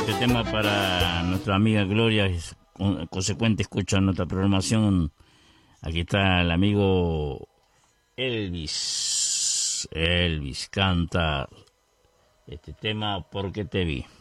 Este tema para nuestra amiga Gloria, es consecuente escucha nuestra programación. Aquí está el amigo Elvis. Elvis canta este tema Porque te vi.